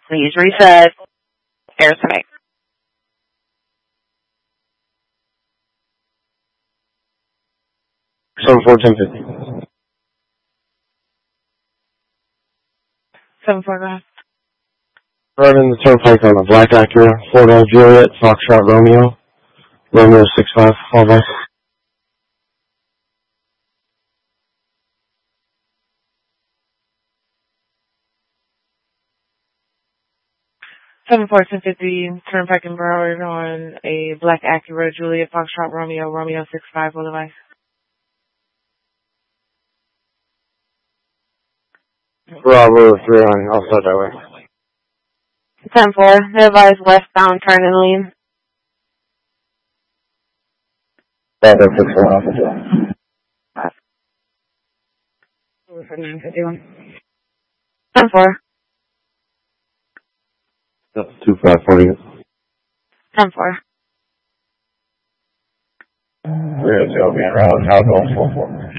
Please reset. Air tonight. 74-1050. 7-4, go ahead. Running the turnpike on a black Acura, Florida Juliet, Foxtrot Romeo, Romeo 65, all right. 7-4-1050, turnpike in Broward on a black Acura, Juliet, Foxtrot Romeo, Romeo 65, all device. Bravo 39, I'll start that way. 10-4, advise westbound, turn and lean. Bravo 64, officer. 951. 10-4. 2540. 10-4. We're going to be around, how going 4-4.